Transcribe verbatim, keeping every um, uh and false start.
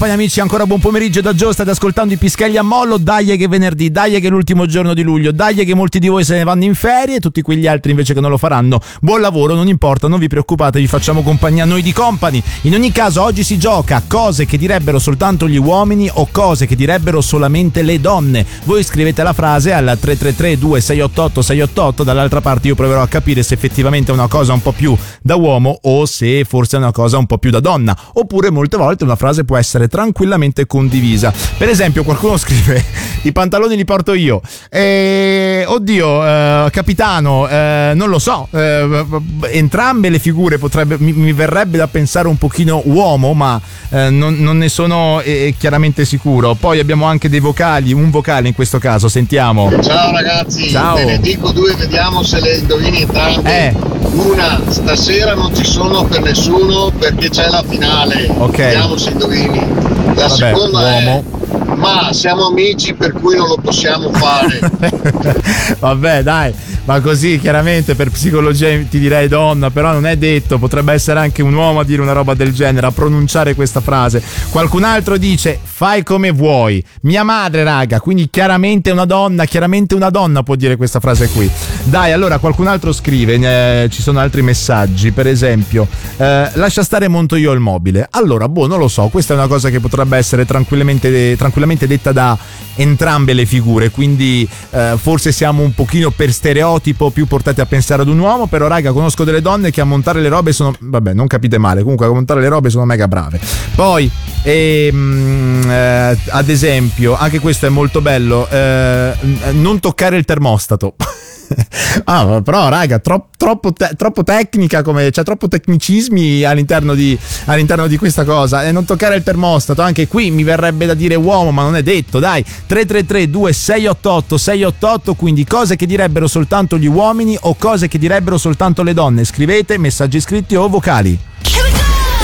company amici, ancora buon pomeriggio da Gio, state ascoltando i Pischelli a mollo. Dai che è venerdì, dai che è l'ultimo giorno di luglio, dai che molti di voi se ne vanno in ferie e tutti quegli altri invece che non lo faranno, buon lavoro, non importa, non vi preoccupate, vi facciamo compagnia noi di Company. In ogni caso oggi si gioca cose che direbbero soltanto gli uomini o cose che direbbero solamente le donne. Voi scrivete la frase al tre tre tre due sei otto otto sei otto otto, dall'altra parte io proverò a capire se effettivamente è una cosa un po' più da uomo o se forse è una cosa un po' più da donna, oppure molte volte una frase può essere tranquillamente condivisa. Per esempio qualcuno scrive i pantaloni li porto io, e oddio eh, capitano eh, non lo so, eh, entrambe le figure potrebbe, mi, mi verrebbe da pensare un pochino uomo, ma eh, non, non ne sono eh, chiaramente sicuro. Poi abbiamo anche dei vocali, un vocale in questo caso, sentiamo. Ciao ragazzi, ciao. Ve ne dico due, vediamo se le indovini entrambe. Eh. Una, stasera non ci sono per nessuno perché c'è la finale. Ok. Vediamo se indovini. La Vabbè, seconda uomo. è, ma siamo amici per cui non lo possiamo fare. Vabbè dai, ma così chiaramente per psicologia ti direi donna, però non è detto, potrebbe essere anche un uomo a dire una roba del genere, a pronunciare questa frase. Qualcun altro dice fai come vuoi, mia madre raga, quindi chiaramente una donna, chiaramente una donna può dire questa frase qui. Dai, allora qualcun altro scrive, eh, ci sono altri messaggi, per esempio eh, lascia stare, monto io il mobile. Allora boh, non lo so, questa è una cosa che potrebbe essere tranquillamente, tranquillamente detta da entrambe le figure, quindi eh, forse siamo un pochino per stereotipo più portati a pensare ad un uomo, però raga conosco delle donne che a montare le robe sono, vabbè non capite male, comunque a montare le robe sono mega brave. Poi ehm, eh, ad esempio anche questo è molto bello, eh, non toccare il termostato. Ah, però raga, troppo, troppo, te- troppo tecnica, come c'è, cioè, troppo tecnicismi all'interno di, all'interno di questa cosa. E non toccare il termostato, anche qui mi verrebbe da dire uomo, ma non è detto. Dai, tre tre tre due sei otto otto sei otto otto, quindi cose che direbbero soltanto gli uomini o cose che direbbero soltanto le donne. Scrivete messaggi scritti o vocali.